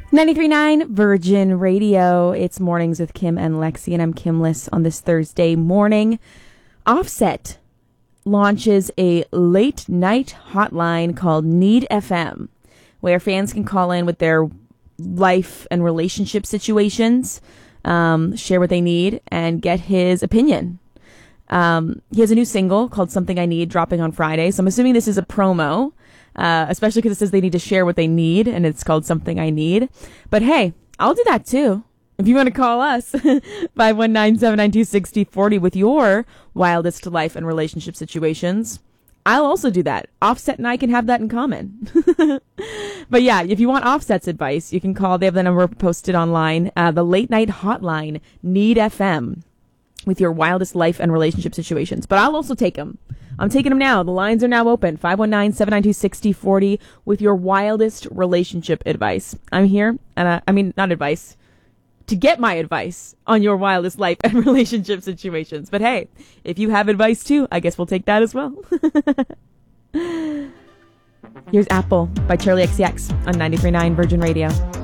93.9 Virgin Radio. It's Mornings with Kim and Lexi, and I'm Kim Liss on this Thursday morning. Offset launches a late night hotline called Need FM, where fans can call in with their life and relationship situations, share what they need, and get his opinion. He has a new single called Something I Need dropping on Friday, so I'm assuming this is a promo. Especially because it says they need to share what they need, and it's called Something I Need. But hey, I'll do that too. If you want to call us, 519-792-6040 with your wildest life and relationship situations, I'll also do that. Offset and I can have that in common. But yeah, if you want Offset's advice, you can call. They have the number posted online. The late night hotline, Need FM, with your wildest life and relationship situations. But I'll also take them. I'm taking them now. The lines are now open. 519-792-6040 with your wildest relationship advice. I'm here, and not advice, to get my advice on your wildest life and relationship situations. But hey, if you have advice too, I guess we'll take that as well. Here's Apple by Charlie XCX on 93.9 Virgin Radio.